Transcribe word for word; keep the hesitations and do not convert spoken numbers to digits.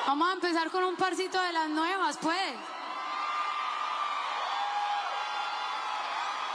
Vamos a empezar con un parcito de las nuevas, pues.